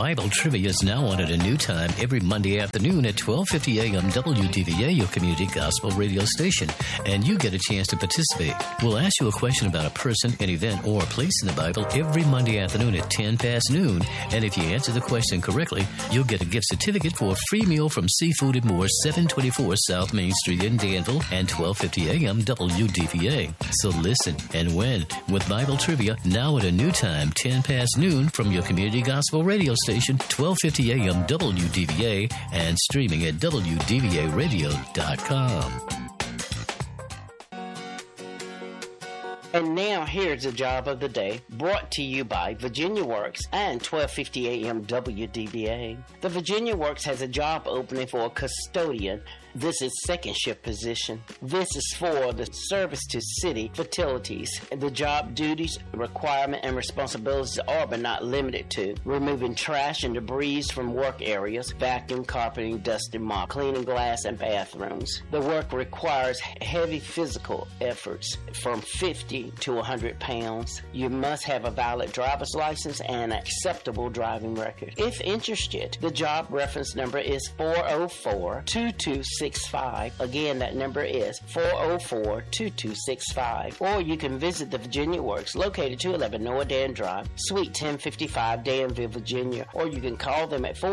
Bible Trivia is now on at a new time every Monday afternoon at 12:50 a.m. WDVA, your community gospel radio station, and you get a chance to participate. We'll ask you a question about a person, an event, or a place in the Bible every Monday afternoon at 10 past noon, and if you answer the question correctly, you'll get a gift certificate for a free meal from Seafood and More, 724 South Main Street in Danville, and 12:50 a.m. WDVA. So listen and win with Bible Trivia now at a new time, 10 past noon, from your community gospel radio station, 12:50 a.m. WDVA, and streaming at WDVAradio.com. And now here's the job of the day, brought to you by Virginia Works and 12:50 a.m. WDVA. The Virginia Works has a job opening for a custodian. This is second shift position. This is for the service to city facilities. The job duties, requirement, and responsibilities are but not limited to removing trash and debris from work areas, vacuum, carpeting, dusting, mop, cleaning glass and bathrooms. The work requires heavy physical efforts from 50 to 100 pounds. You must have a valid driver's license and acceptable driving record. If interested, the job reference number is 404-2265. Again, that number is 404-2265. Or you can visit the Virginia Works, located 211 Noah Dan Drive, Suite 1055, Danville, Virginia. Or you can call them at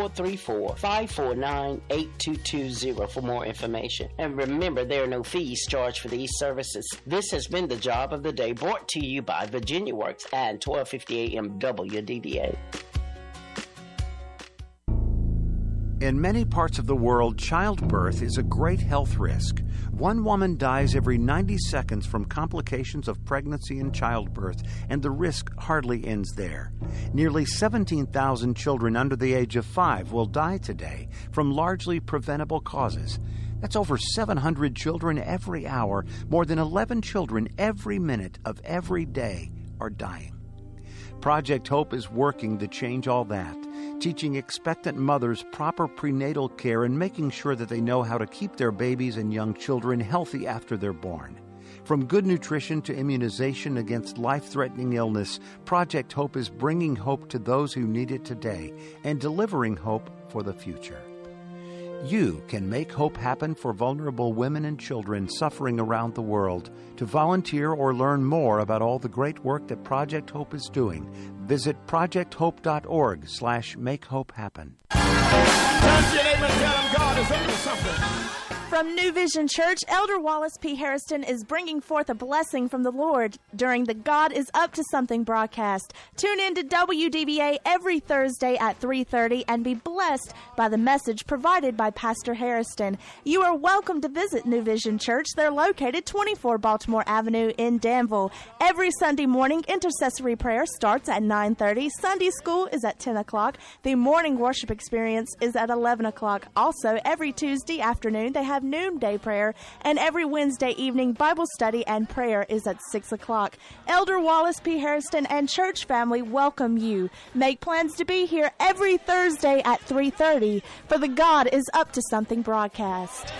434-549-8220 for more information. And remember, there are no fees charged for these services. This has been the job of the day, brought to you by Virginia Works and 12:50 a.m. WDVA. In many parts of the world, childbirth is a great health risk. One woman dies every 90 seconds from complications of pregnancy and childbirth, and the risk hardly ends there. Nearly 17,000 children under the age of 5 will die today from largely preventable causes. That's over 700 children every hour. More than 11 children every minute of every day are dying. Project Hope is working to change all that, teaching expectant mothers proper prenatal care and making sure that they know how to keep their babies and young children healthy after they're born. From good nutrition to immunization against life-threatening illness, Project Hope is bringing hope to those who need it today and delivering hope for the future. You can make hope happen for vulnerable women and children suffering around the world. To volunteer or learn more about all the great work that Project Hope is doing, visit projecthope.org/makehopehappen. Touch your neighbor and tell them God is up to something. From New Vision Church, Elder Wallace P. Harrison is bringing forth a blessing from the Lord during the God is Up to Something broadcast. Tune in to WDVA every Thursday at 3:30 and be blessed by the message provided by Pastor Harrison. You are welcome to visit New Vision Church. They're located 24 Baltimore Avenue in Danville. Every Sunday morning, intercessory prayer starts at 9:30. Sunday school is at 10 o'clock. The morning worship experience is at 11 o'clock. Also, every Tuesday afternoon, they have noonday prayer, and every Wednesday evening Bible study and prayer is at 6 o'clock. Elder Wallace P. Harrison and church family welcome you. Make plans to be here every Thursday at 3:30 for the God is Up to Something broadcast.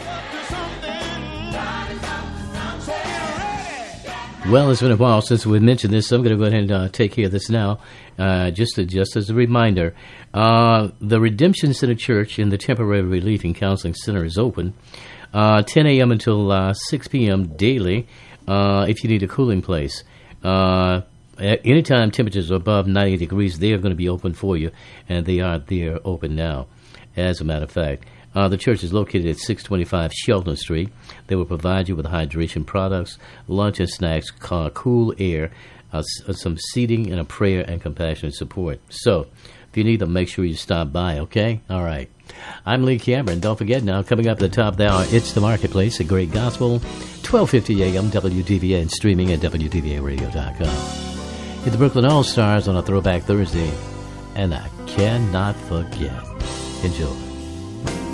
Well, it's been a while since we mentioned this, so I'm going to go ahead and take care of this now. Just as a reminder, the Redemption Center Church in the Temporary Relief and Counseling Center is open 10 a.m. until 6 p.m. daily if you need a cooling place. Anytime temperatures are above 90 degrees, they are going to be open for you, and they are open now, as a matter of fact. The church is located at 625 Shelton Street. They will provide you with hydration products, lunch and snacks, cool air, some seating, and a prayer and compassionate support. So, if you need them, make sure you stop by, okay? All right. I'm Lee Cameron. Don't forget now, coming up at the top of the hour, it's The Marketplace, a great gospel, 12:50 a.m. WDVA, and streaming at WDVAradio.com. Hit the Brooklyn All-Stars on a Throwback Thursday, and I cannot forget. Enjoy.